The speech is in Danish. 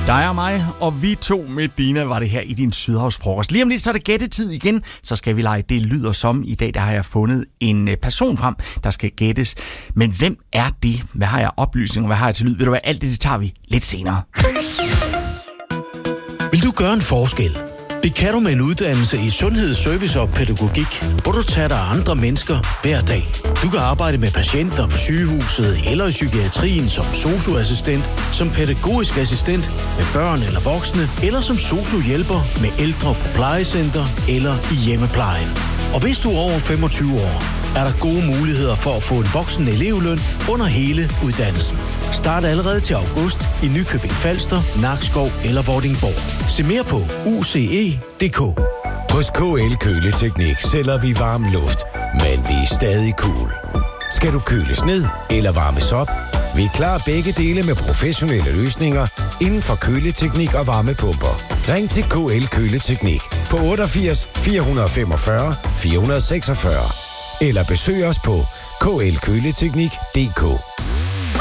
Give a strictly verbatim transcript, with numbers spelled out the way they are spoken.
Dig og mig, og vi to med Dina var det her i din Sydhavsfrokost. Lige om lidt så er det gættetid igen, så skal vi lege Det lyder som. I dag der har jeg fundet en person frem, der skal gættes. Men hvem er det? Hvad har jeg oplysninger? Hvad har jeg til lyd? Ved du hvad, alt det, det tager vi lidt senere. Vil du gøre en forskel? Det kan du med en uddannelse i sundhed, service og pædagogik, hvor du tager dig af andre mennesker hver dag. Du kan arbejde med patienter på sygehuset eller i psykiatrien som sosu-assistent, som pædagogisk assistent med børn eller voksne, eller som sosu-hjælper med ældre på plejecenter eller i hjemmeplejen. Og hvis du er over femogtyve år, er der gode muligheder for at få en voksen elevløn under hele uddannelsen. Start allerede til august i Nykøbing Falster, Nakskov eller Vordingborg. Se mere på u c e punktum d k. Hos K L Køleteknik sælger vi varm luft, men vi er stadig cool. Skal du køles ned eller varmes op? Vi er klar begge dele med professionelle løsninger inden for køleteknik og varmepumper. Ring til K L Køleteknik på otteogfirs fire femogfyrre fire seksogfyrre eller besøg os på k l køleteknik punktum d k.